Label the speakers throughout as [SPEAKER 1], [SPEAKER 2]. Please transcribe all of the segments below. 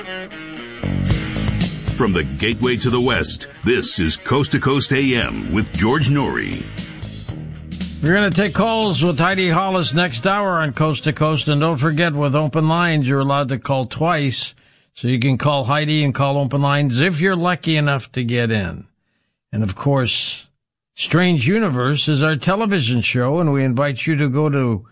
[SPEAKER 1] From the gateway to the West, this is Coast to Coast AM with George Noory.
[SPEAKER 2] We're going to take calls with Heidi Hollis next hour on Coast to Coast. And don't forget, with open lines, you're allowed to call twice. So you can call Heidi and call open lines if you're lucky enough to get in. And of course, Strange Universe is our television show, and we invite you to go to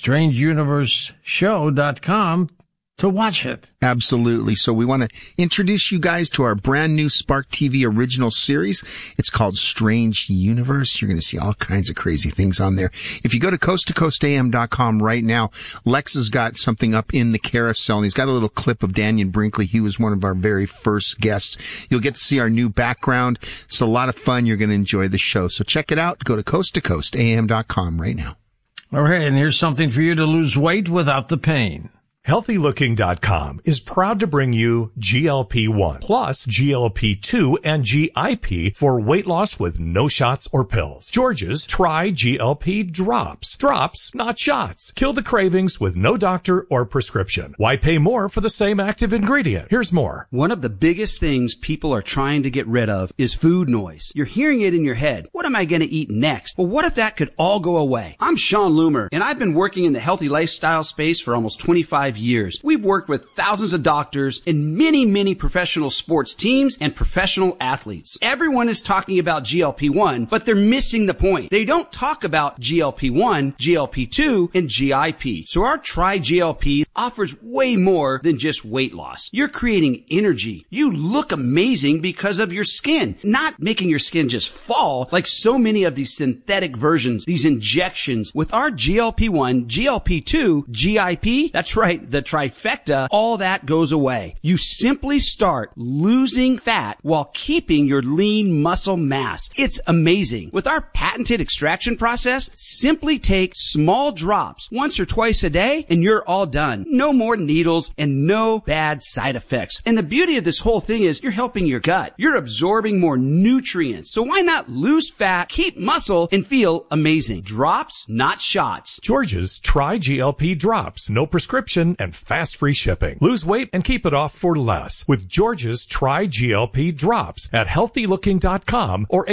[SPEAKER 2] strangeuniverseshow.com to watch it.
[SPEAKER 3] Absolutely. So we want to introduce you guys to our brand new Spark TV original series. It's called Strange Universe. You're going to see all kinds of crazy things on there. If you go to coasttocoastam.com right now, Lex has got something up in the carousel, and he's got a little clip of Dannion Brinkley. He was one of our very first guests. You'll get to see our new background. It's a lot of fun. You're going to enjoy the show. So check it out. Go to coasttocoastam.com right now.
[SPEAKER 2] All right, and here's something for you to lose weight without the pain.
[SPEAKER 4] HealthyLooking.com is proud to bring you GLP-1 plus GLP-2 and GIP for weight loss with no shots or pills. George's Try GLP Drops. Drops, not shots. Kill the cravings with no doctor or prescription. Why pay more for the same active ingredient? Here's more.
[SPEAKER 5] One of the biggest things people are trying to get rid of is food noise. You're hearing it in your head. What am I going to eat next? Well, what if that could all go away? I'm Sean Loomer, and I've been working in the healthy lifestyle space for almost 25 years. We've worked with thousands of doctors and many professional sports teams and professional athletes. Everyone is talking about GLP-1, but they're missing the point. They don't talk about GLP-1, GLP-2, and GIP. So our Try GLP offers way more than just weight loss. You're creating energy. You look amazing because of your skin, not making your skin just fall like so many of these synthetic versions, these injections. With our GLP-1, GLP-2, GIP, that's right, the trifecta, all that goes away. You simply start losing fat while keeping your lean muscle mass. It's amazing. With our patented extraction process, simply take small drops once or twice a day and you're all done. No more needles and no bad side effects. And the beauty of this whole thing is you're helping your gut. You're absorbing more nutrients. So why not lose fat, keep muscle, and feel amazing? Drops, not shots.
[SPEAKER 4] George's Try GLP Drops. No prescription and fast free shipping. Lose weight and keep it off for less with George's Try GLP Drops at healthylooking.com or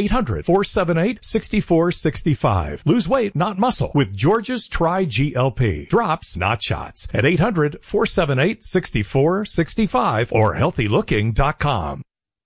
[SPEAKER 4] 800-478-6465. Lose weight, not muscle, with George's Try GLP Drops, not shots, at 800-478-6465 or healthylooking.com.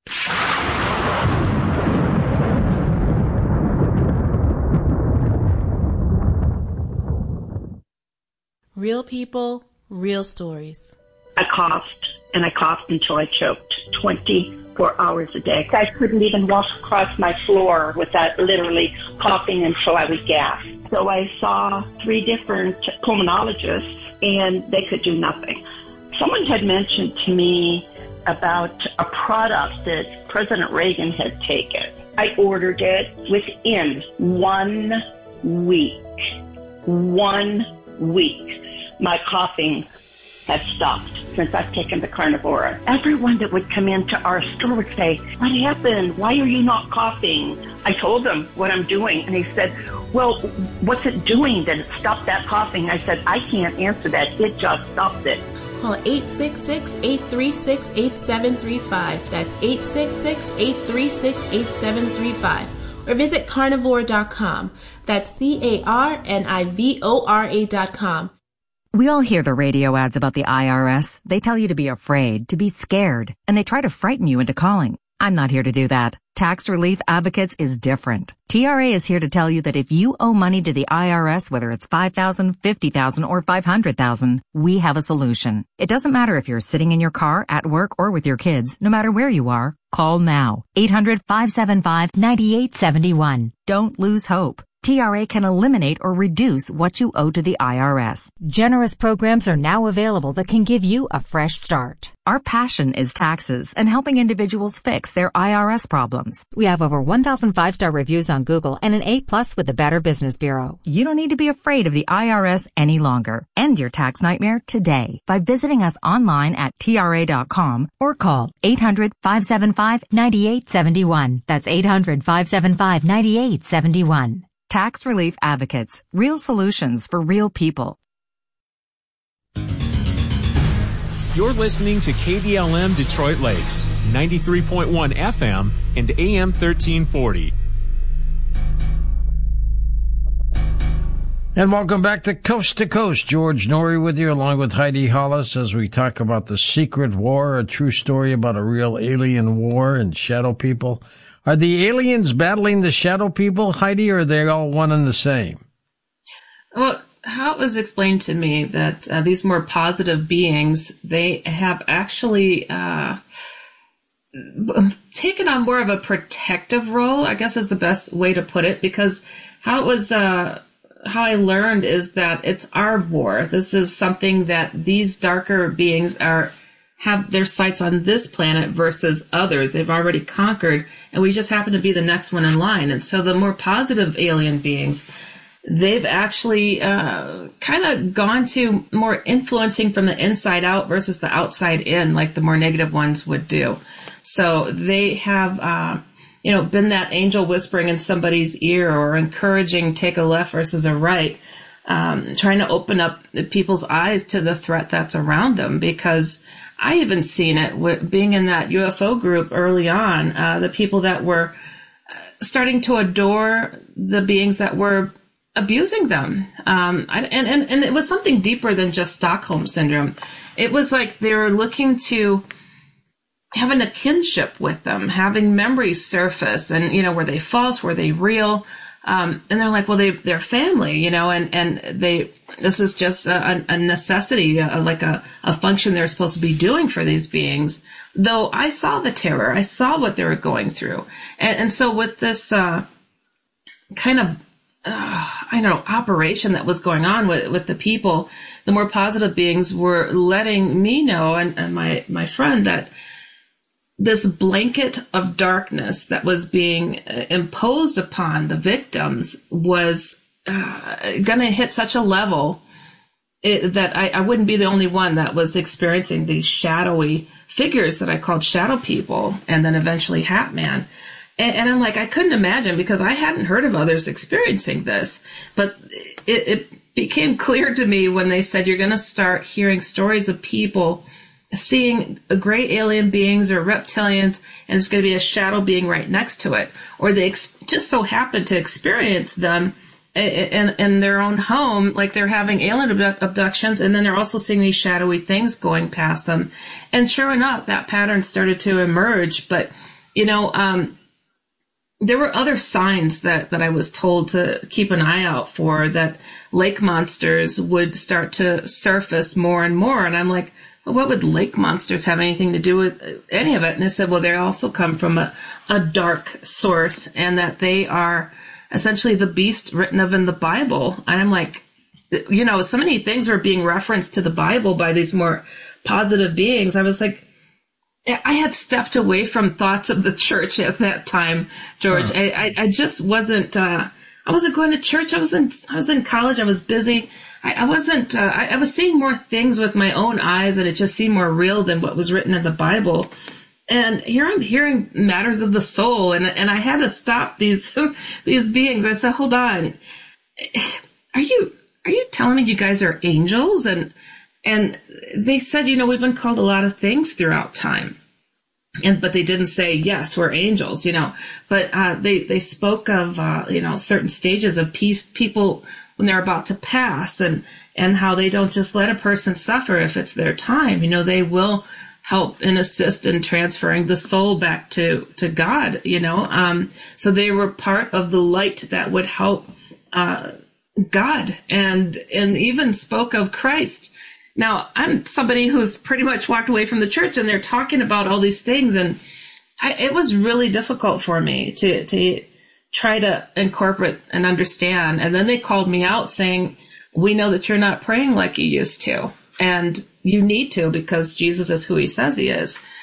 [SPEAKER 6] Real people, real stories.
[SPEAKER 7] I coughed, and I coughed until I choked 24 hours a day. I couldn't even walk across my floor without literally coughing until I would gasp. So I saw 3 different pulmonologists, and they could do nothing. Someone had mentioned to me about a product that President Reagan had taken. I ordered it within 1 week. 1 week. My coughing has stopped since I've taken the Carnivora. Everyone that would come into our store would say, "What happened? Why are you not coughing?" I told them what I'm doing, and they said, "Well, what's it doing that it stopped that coughing?" I said, "I can't answer that. It just stopped it."
[SPEAKER 6] Call 866-836-8735. That's 866-836-8735. Or visit carnivore.com. That's carnivora.com.
[SPEAKER 8] We all hear the radio ads about the IRS. They tell you to be afraid, to be scared, and they try to frighten you into calling. I'm not here to do that. Tax Relief Advocates is different. TRA is here to tell you that if you owe money to the IRS, whether it's $5,000, $50,000, or $500,000, we have a solution. It doesn't matter if you're sitting in your car, at work, or with your kids. No matter where you are, call now. 800-575-9871. Don't lose hope. TRA can eliminate or reduce what you owe to the IRS.
[SPEAKER 9] Generous programs are now available that can give you a fresh start.
[SPEAKER 8] Our passion is taxes and helping individuals fix their IRS problems.
[SPEAKER 9] We have over 1,000 5-star reviews on Google and an A+ with the Better Business Bureau.
[SPEAKER 8] You don't need to be afraid of the IRS any longer. End your tax nightmare today by visiting us online at TRA.com or call 800-575-9871. That's 800-575-9871. Tax Relief Advocates. Real solutions for real people.
[SPEAKER 10] You're listening to KDLM Detroit Lakes, 93.1 FM and AM 1340.
[SPEAKER 2] And welcome back to Coast. George Noory with you, along with Heidi Hollis, as we talk about the Secret War, a true story about a real alien war and shadow people. Are the aliens battling the shadow people, Heidi, or are they all one and the same?
[SPEAKER 11] Well, how it was explained to me that these more positive beings, they have actually taken on more of a protective role, I guess is the best way to put it, because how it was... how I learned is that it's our war. This is something that these darker beings have their sights on this planet versus others. They've already conquered, and we just happen to be the next one in line. And so the more positive alien beings, they've actually kind of gone to more influencing from the inside out versus the outside in, like the more negative ones would do. So they have... been that angel whispering in somebody's ear or encouraging take a left versus a right, trying to open up people's eyes to the threat that's around them. Because I even seen it being in that UFO group early on, the people that were starting to adore the beings that were abusing them. And it was something deeper than just Stockholm Syndrome. It was like they were looking to having a kinship with them, having memories surface, and, were they false? Were they real? And they're like, well, they're family, and this is just a necessity, like a function they're supposed to be doing for these beings. Though I saw the terror, I saw what they were going through. And so with this, kind of, operation that was going on with the people, the more positive beings were letting me know and my friend that this blanket of darkness that was being imposed upon the victims was going to hit such a level that I wouldn't be the only one that was experiencing these shadowy figures that I called shadow people, and then eventually Hat Man. And I'm like, I couldn't imagine, because I hadn't heard of others experiencing this. But it became clear to me when they said you're going to start hearing stories of people seeing great alien beings or reptilians, and there's going to be a shadow being right next to it, or they just so happen to experience them in their own home, like they're having alien abductions, and then they're also seeing these shadowy things going past them. And sure enough, that pattern started to emerge. But there were other signs that I was told to keep an eye out for, that lake monsters would start to surface more and more. And I'm like, well, what would lake monsters have anything to do with any of it? And I said, well, they also come from a dark source, and that they are essentially the beast written of in the Bible. And I'm like, so many things were being referenced to the Bible by these more positive beings. I was like, I had stepped away from thoughts of the church at that time, George. I just wasn't, I wasn't going to church. I was in college. I was busy. I wasn't, I was seeing more things with my own eyes, and it just seemed more real than what was written in the Bible. And here I'm hearing matters of the soul, and I had to stop these beings. I said, hold on. Are you telling me you guys are angels? And they said, we've been called a lot of things throughout time. But they didn't say, yes, we're angels, but, they spoke of, certain stages of peace, people when they're about to pass, and how they don't just let a person suffer if it's their time. They will help and assist in transferring the soul back to God, so they were part of the light that would help, God, and even spoke of Christ. Now, I'm somebody who's pretty much walked away from the church, and they're talking about all these things, and it was really difficult for me to try to incorporate and understand. And then they called me out saying, we know that you're not praying like you used to, and you need to, because Jesus is who he says he is.